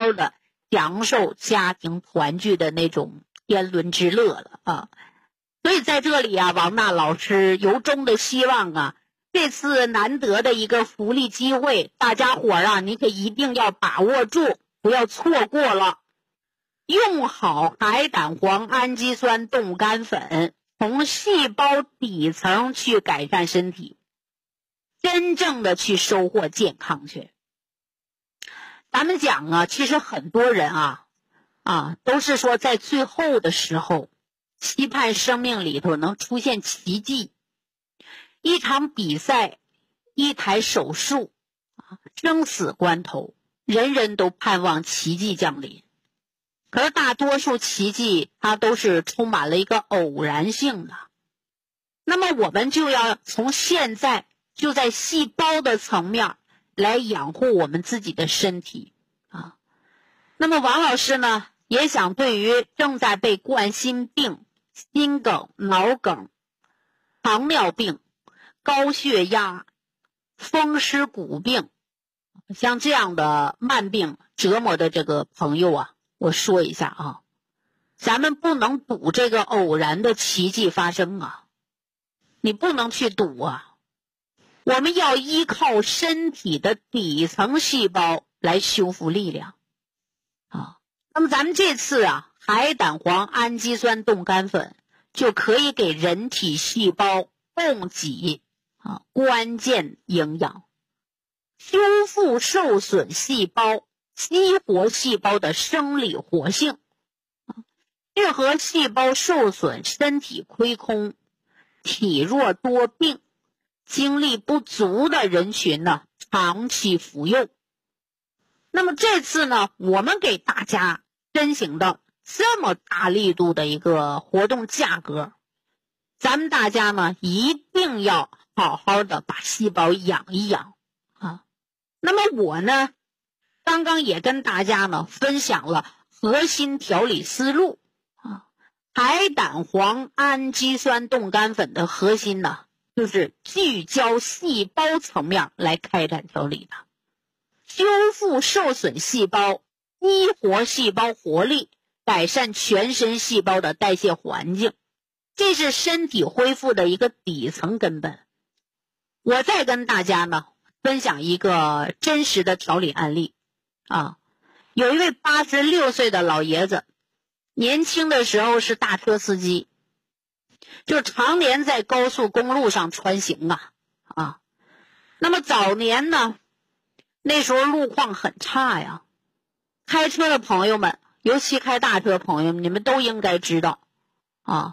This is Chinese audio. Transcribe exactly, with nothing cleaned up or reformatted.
好的享受家庭团聚的那种天伦之乐了啊。所以在这里啊，王娜老师由衷的希望啊，这次难得的一个福利机会，大家伙儿啊，你可一定要把握住，不要错过了。用好海胆黄氨基酸冻干粉，从细胞底层去改善身体，真正的去收获健康去。咱们讲啊，其实很多人啊啊都是说在最后的时候期盼生命里头能出现奇迹，一场比赛，一台手术啊，生死关头，人人都盼望奇迹降临。可是大多数奇迹它都是充满了一个偶然性的。那么我们就要从现在就在细胞的层面来养护我们自己的身体啊。那么王老师呢，也想对于正在被冠心病、心梗、脑梗、糖尿病、高血压、风湿骨病像这样的慢病折磨的这个朋友啊，我说一下啊，咱们不能赌这个偶然的奇迹发生啊，你不能去赌啊，我们要依靠身体的底层细胞来修复力量啊。那么咱们这次啊，海胆黄氨基酸冻干粉就可以给人体细胞供给啊关键营养，修复受损细胞，激活细胞的生理活性，适合细胞受损、身体亏空、体弱多病、精力不足的人群呢，长期服用。那么这次呢，我们给大家申请的这么大力度的一个活动价格，咱们大家呢一定要好好的把细胞养一养啊。那么我呢，刚刚也跟大家呢分享了核心调理思路啊，海胆黄氨基酸冻干粉的核心呢，就是聚焦细胞层面来开展调理的，修复受损细胞，激活细胞活力，改善全身细胞的代谢环境，这是身体恢复的一个底层根本。我再跟大家呢分享一个真实的调理案例啊，有一位八十六岁的老爷子，年轻的时候是大车司机，就常年在高速公路上穿行啊啊。那么早年呢，那时候路况很差呀，开车的朋友们，尤其开大车朋友们，你们都应该知道啊，